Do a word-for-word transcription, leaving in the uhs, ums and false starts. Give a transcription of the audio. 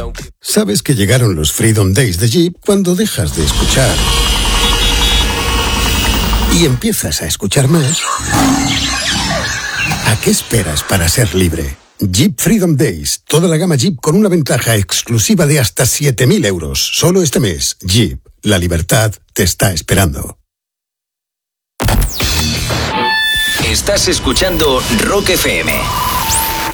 Sabes que llegaron los Freedom Days de Jeep cuando dejas de escuchar y empiezas a escuchar más. ¿A qué esperas para ser libre? Jeep Freedom Days. Toda la gama Jeep con una ventaja exclusiva de hasta siete mil euros. Solo este mes. Jeep. La libertad te está esperando. Estás escuchando Rock F M.